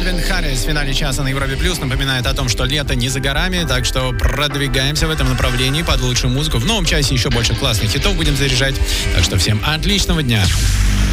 Кальвин Харрис в финале часа на Европе Плюс напоминает о том, что лето не за горами, так что продвигаемся в этом направлении под лучшую музыку. В новом часе еще больше классных хитов будем заряжать, так что всем отличного дня.